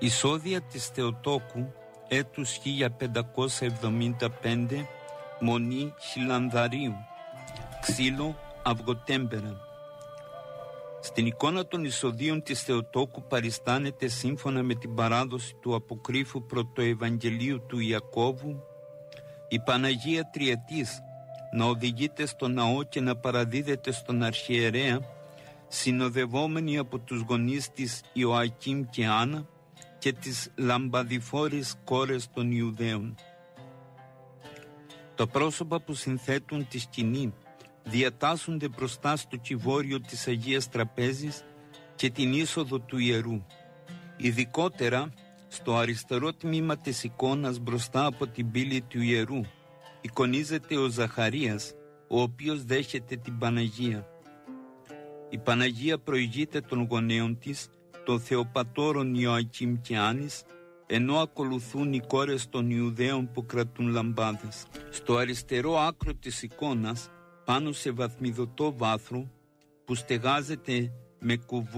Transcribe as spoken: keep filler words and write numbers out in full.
Εισόδια της Θεοτόκου έτους χίλια πεντακόσια εβδομήντα πέντε, Μονή Χιλανδαρίου, ξύλο αυγοτέμπερα. Στην εικόνα των εισοδίων της Θεοτόκου παριστάνεται σύμφωνα με την παράδοση του αποκρύφου πρωτοευαγγελίου του Ιακώβου η Παναγία Τριετής να οδηγείται στο ναό και να παραδίδεται στον αρχιερέα, συνοδευόμενη από τους γονείς της Ιωακήμ και Άννα και τις λαμπαδιφόρες κόρες των Ιουδαίων. Τα πρόσωπα που συνθέτουν τη σκηνή διατάσσονται μπροστά στο κυβόριο της Αγίας Τραπέζης και την είσοδο του ιερού. Ειδικότερα στο αριστερό τμήμα της εικόνας μπροστά από την πύλη του ιερού εικονίζεται ο Ζαχαρίας, ο οποίος δέχεται την Παναγία. Η Παναγία προηγείται των γονέων της, των Θεοπατώρων Ιωακήμ και Άννης, ενώ ακολουθούν οι κόρες των Ιουδαίων που κρατούν λαμπάδες. Στο αριστερό άκρο της εικόνας, πάνω σε βαθμιδωτό βάθρο που στεγάζεται με κουβού